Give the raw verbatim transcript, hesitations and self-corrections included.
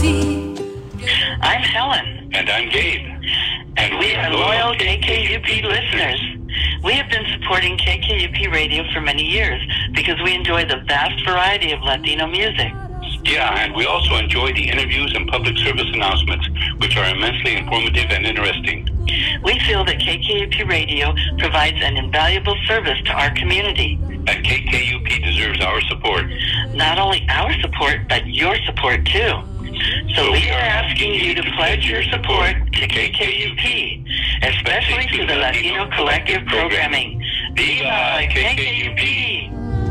I'm Helen. And I'm Gabe. And we are loyal K K U P listeners. We have been supporting K K U P Radio for many years because we enjoy the vast variety of Latino music. Yeah, and we also enjoy the interviews and public service announcements, which are immensely informative and interesting. We feel that K K U P Radio provides an invaluable service to our community. And K K U P deserves our support. Not only our support, but your support too. So, so we are asking you to pledge your support to K K U P, especially to the Latino Collective Programming. Viva K K U P!